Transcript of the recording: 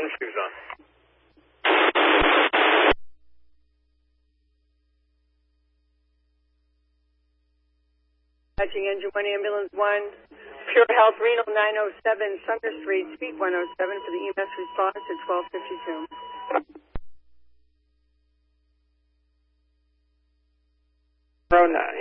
see who's on. Patching engine 1, ambulance 1, Pure Health, Reno 907, Sumner Street, Suite 107 for the EMS response at 1252. 09.